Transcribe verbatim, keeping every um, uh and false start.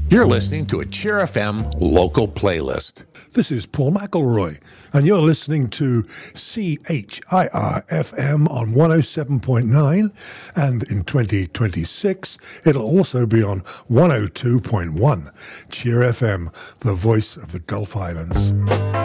You're listening to a Cheer F M local playlist. This is Paul McElroy, and you're listening to C H I R F M on one oh seven point nine, and in twenty twenty-six, it'll also be on one oh two point one. Cheer F M, the voice of the Gulf Islands.